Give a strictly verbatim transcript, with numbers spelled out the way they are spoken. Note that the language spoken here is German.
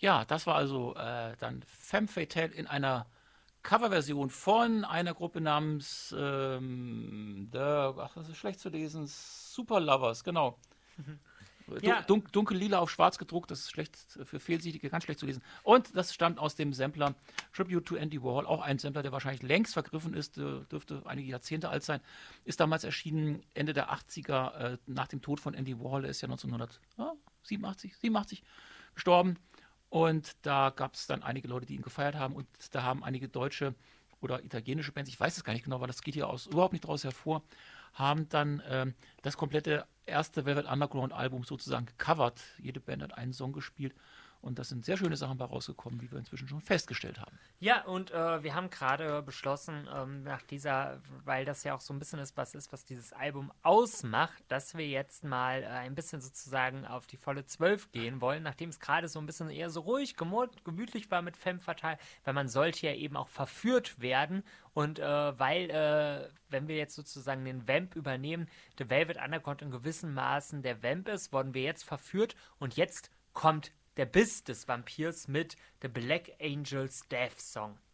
Ja, das war also äh, dann Femme Fatale in einer Coverversion von einer Gruppe namens ähm, The, ach, das ist schlecht zu lesen, Super Lovers, genau. Ja, Dun dunkel-lila auf schwarz gedruckt, das ist schlecht für Fehlsichtige, ganz schlecht zu lesen. Und das stammt aus dem Sampler Tribute to Andy Warhol, auch ein Sampler, der wahrscheinlich längst vergriffen ist, äh, dürfte einige Jahrzehnte alt sein. Ist damals erschienen, Ende der achtziger, äh, nach dem Tod von Andy Warhol. Er ist ja neunzehnhundertsiebenundachtzig siebenundachtzig gestorben. Und da gab es dann einige Leute, die ihn gefeiert haben. Und da haben einige deutsche oder italienische Bands, ich weiß es gar nicht genau, weil das geht hier aus, überhaupt nicht daraus hervor, haben dann ähm, das komplette erste Velvet Underground Album sozusagen gecovert. Jede Band hat einen Song gespielt und da sind sehr schöne Sachen bei rausgekommen, wie wir inzwischen schon festgestellt haben. Ja, und äh, wir haben gerade beschlossen, ähm, nach dieser, weil das ja auch so ein bisschen ist, was ist, was dieses Album ausmacht, dass wir jetzt mal äh, ein bisschen sozusagen auf die volle Zwölf gehen wollen, nachdem es gerade so ein bisschen eher so ruhig, gemut, gemütlich war mit Femme Fatale, weil man sollte ja eben auch verführt werden und äh, weil, äh, wenn wir jetzt sozusagen den Vamp übernehmen, The Velvet Underground in gewissen Maßen der Vamp ist, wurden wir jetzt verführt und jetzt kommt der Biss des Vampirs mit The Black Angels Death Song.